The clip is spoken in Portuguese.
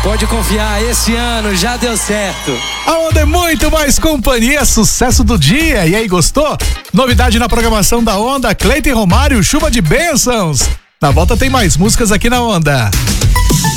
Pode confiar, esse ano já deu certo. A Onda é muito mais companhia, sucesso do dia. E aí, gostou? Novidade na programação da Onda, Cleiton e Romário, chuva de bênçãos. Na volta tem mais músicas aqui na Onda.